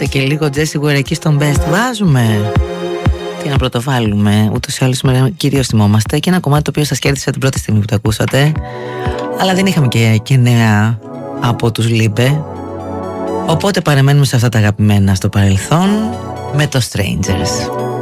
Βάλτε και λίγο Jessie Ware εκεί στον Best. Βάζουμε. Τι να πρωτοβάλουμε. Ούτως ή άλλως σήμερα κυρίως θυμόμαστε. Και ένα κομμάτι το οποίο σας κέρδισα την πρώτη στιγμή που το ακούσατε. Αλλά δεν είχαμε και νέα από τους Λίμπε. Οπότε παραμένουμε σε αυτά τα αγαπημένα στο παρελθόν με το Strangers.